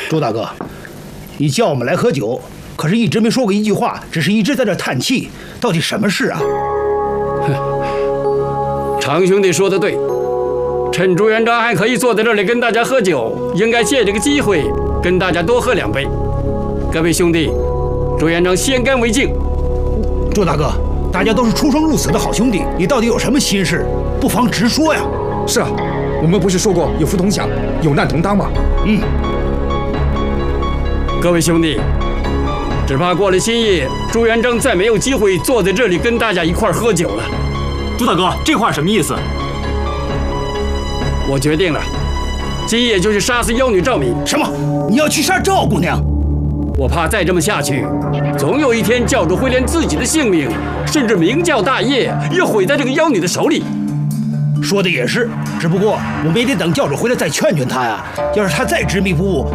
周大哥，你叫我们来喝酒，可是一直没说过一句话，只是一直在这叹气，到底什么事啊？ 常兄弟说的对，趁朱元璋还可以坐在这里跟大家喝酒，应该借这个机会跟大家多喝2杯。各位兄弟，朱元璋先干为敬。 周大哥，大家都是出生入死的好兄弟，你到底有什么心事？不妨直说呀。 是啊，我们不是说过有福同享，有难同当吗？ 各位兄弟，只怕过了今夜，朱元璋再没有机会坐在这里跟大家一块喝酒了。 朱大哥，这话什么意思？ 我决定了，今夜就去杀死妖女赵敏。 什么？你要去杀赵姑娘？ 我怕再这么下去，总有一天教主会连自己的性命，甚至明教大业也毁在这个妖女的手里。 说的也是，只不过我们也得等教主回来再劝劝他呀。要是他再执迷不悟，